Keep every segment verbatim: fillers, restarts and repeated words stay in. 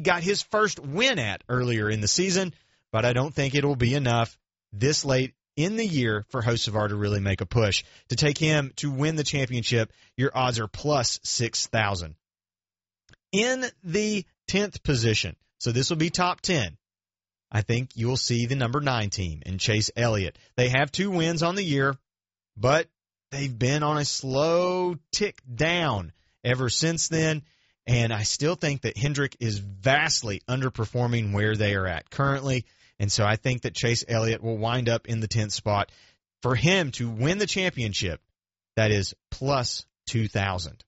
got his first win at earlier in the season, but I don't think it'll be enough this late in the year for Hocevar to really make a push. To take him to win the championship, your odds are plus six thousand. In the tenth position, so this will be top ten, I think you'll see the number nine team in Chase Elliott. They have two wins on the year, but they've been on a slow tick down ever since then, and I still think that Hendrick is vastly underperforming where they are at currently, and so I think that Chase Elliott will wind up in the tenth spot. For him to win the championship, that is plus two thousand.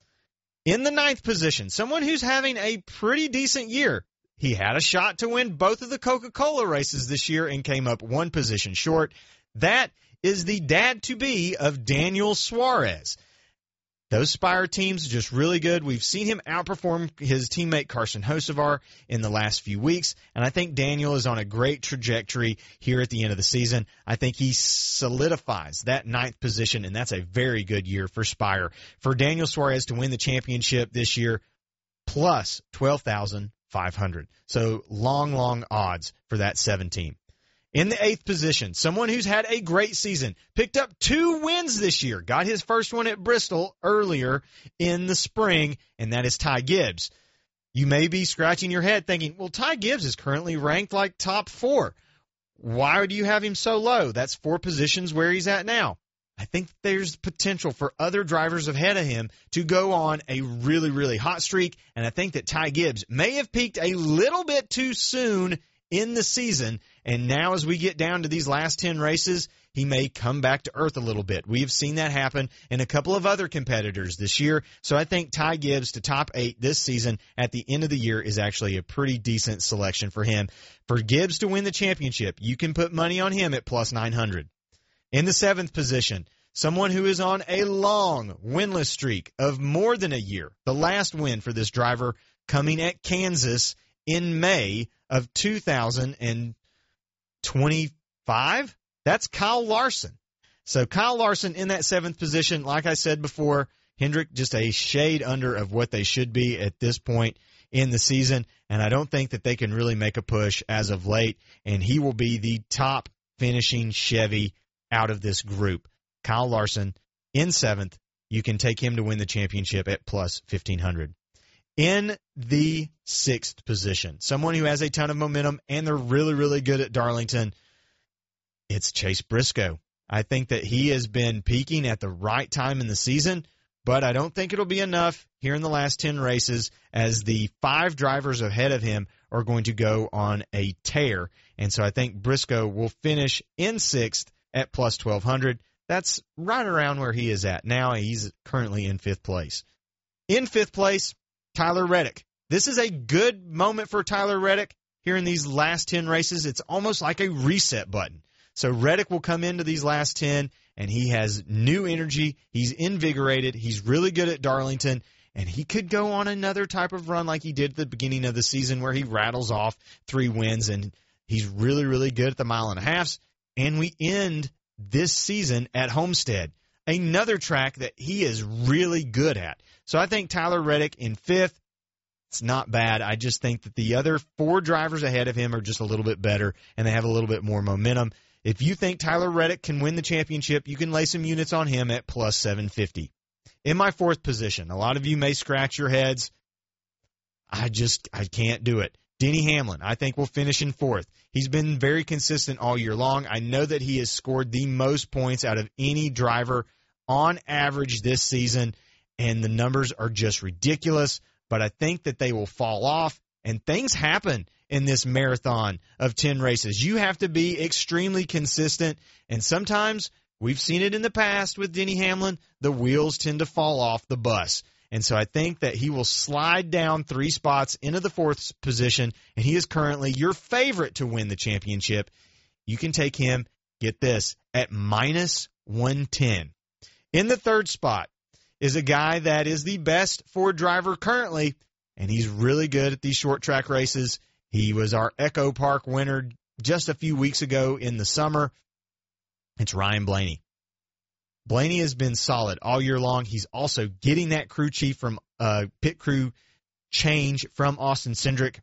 In the ninth position, someone who's having a pretty decent year. He had a shot to win both of the Coca-Cola races this year and came up one position short. That is the dad-to-be of Daniel Suarez. Those Spire teams are just really good. We've seen him outperform his teammate Carson Hocevar in the last few weeks, and I think Daniel is on a great trajectory here at the end of the season. I think he solidifies that ninth position, and that's a very good year for Spire. For Daniel Suarez to win the championship this year, plus twelve thousand five hundred. So long, long odds for that seven team. In the eighth position, someone who's had a great season, picked up two wins this year, got his first one at Bristol earlier in the spring, and that is Ty Gibbs. You may be scratching your head thinking, well, Ty Gibbs is currently ranked like top four. Why do you have him so low? That's four positions where he's at now. I think there's potential for other drivers ahead of him to go on a really, really hot streak, and I think that Ty Gibbs may have peaked a little bit too soon in the season, and now as we get down to these last ten races, he may come back to earth a little bit. We have seen that happen in a couple of other competitors this year, so I think Ty Gibbs to top eight this season at the end of the year is actually a pretty decent selection for him. For Gibbs to win the championship, you can put money on him at plus nine hundred. In the seventh position, someone who is on a long winless streak of more than a year. The last win for this driver coming at Kansas in May of two thousand twenty-five. That's Kyle Larson. So Kyle Larson in that seventh position, like I said before, Hendrick just a shade under of what they should be at this point in the season, and I don't think that they can really make a push as of late, and he will be the top finishing Chevy out of this group. Kyle Larson in seventh. You can take him to win the championship at plus fifteen hundred. In the sixth position, someone who has a ton of momentum, and they're really, really good at Darlington, it's Chase Briscoe. I think that he has been peaking at the right time in the season, but I don't think it'll be enough here in the last ten races, as the five drivers ahead of him are going to go on a tear. And so I think Briscoe will finish in sixth at plus twelve hundred. That's right around where he is at now. He's currently in fifth place. In fifth place, Tyler Reddick. This is a good moment for Tyler Reddick here in these last ten races. It's almost like a reset button. So Reddick will come into these last ten, and he has new energy. He's invigorated. He's really good at Darlington, and he could go on another type of run like he did at the beginning of the season, where he rattles off three wins, and he's really, really good at the mile and a halves. And we end this season at Homestead, another track that he is really good at. So I think Tyler Reddick in fifth, it's not bad. I just think that the other four drivers ahead of him are just a little bit better, and they have a little bit more momentum. If you think Tyler Reddick can win the championship, you can lay some units on him at plus seven fifty. In my fourth position, a lot of you may scratch your heads. I just, I can't do it. Denny Hamlin, I think, will finish in fourth. He's been very consistent all year long. I know that he has scored the most points out of any driver on average this season, and the numbers are just ridiculous. But I think that they will fall off, and things happen in this marathon of ten races. You have to be extremely consistent, and sometimes we've seen it in the past with Denny Hamlin. The wheels tend to fall off the bus. And so I think that he will slide down three spots into the fourth position, and he is currently your favorite to win the championship. You can take him, get this, at minus one ten. In the third spot is a guy that is the best Ford driver currently, and he's really good at these short track races. He was our Echo Park winner just a few weeks ago in the summer. It's Ryan Blaney. Blaney has been solid all year long. He's also getting that crew chief from uh, pit crew change from Austin Cindric.